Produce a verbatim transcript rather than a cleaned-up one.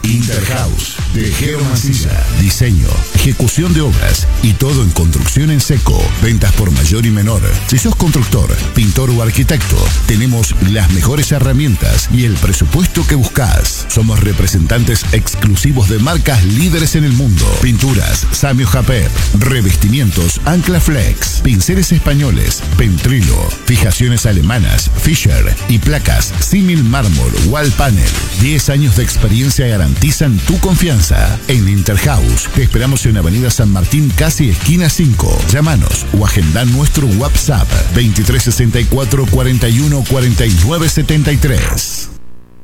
Interhouse de Geo Mancilla. Diseño, ejecución de obras y todo en construcción en seco. Ventas por mayor y menor. Si sos constructor, pintor o arquitecto, tenemos las mejores herramientas y el presupuesto que buscas. Somos representantes exclusivos de marcas líderes en el mundo. Pinturas Samio Japep, revestimientos Ancla Flex, pinceles españoles Pentrilo, fijaciones alemanas Fischer y placas Simil Mármol Wall Panel. diez años de experiencia garantizan tu confianza. En Interhouse te esperamos en Avenida San Martín, casi esquina cinco. Llámanos o agenda nuestro WhatsApp veintitrés sesenta y cuatro cuarenta y uno cuarenta y nueve setenta y tres.